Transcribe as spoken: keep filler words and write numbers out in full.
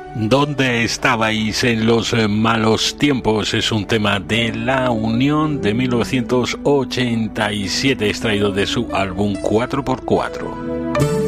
¿Dónde estabais en los malos tiempos? Es un tema de La Unión de mil novecientos ochenta y siete, extraído de su álbum cuatro por cuatro.